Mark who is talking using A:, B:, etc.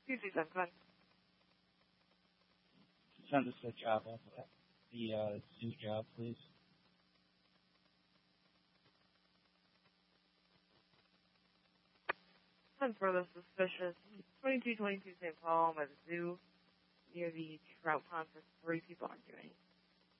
A: 237, go ahead.
B: Send us the job off the zoo job, please.
A: Sounds further suspicious. 2222 St. Paul by the zoo near the trout pond for 3 people arguing.